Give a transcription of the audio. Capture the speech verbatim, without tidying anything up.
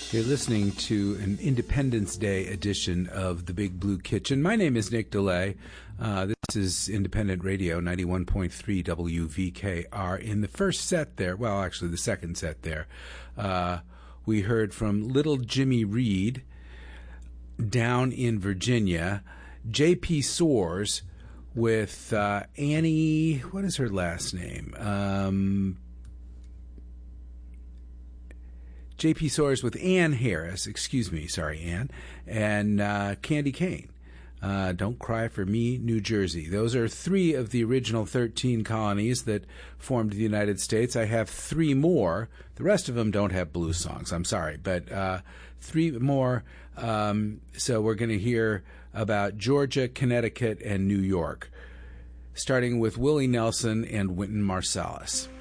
You're listening to an Independence Day edition of The Big Blue Kitchen. My name is Nick DeLay. Uh, this is Independent Radio, ninety-one point three W V K R. In the first set there, well, actually the second set there, uh, we heard from Little Jimmy Reed down in Virginia, J P Soares with uh, Annie, what is her last name? Um... J P Soares with Ann Harris, excuse me, sorry, Ann, and uh, Candy Kane. Uh, Don't Cry for Me, New Jersey. Those are three of the original thirteen colonies that formed the United States. I have three more. The rest of them don't have blues songs, I'm sorry, but uh, three more. Um, so we're going to hear about Georgia, Connecticut, and New York, starting with Willie Nelson and Wynton Marsalis.